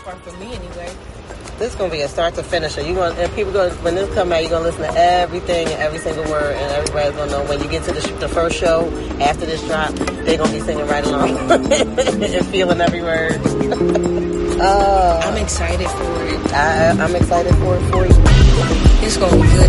part for me anyway. This is gonna be a start to finish. And people when this come out, you're gonna listen to everything and every single word, and everybody's gonna know when you get to the first show after this drop, they're gonna be singing right along and feeling every word. I'm excited for it. I'm excited for it for you. It's gonna be good.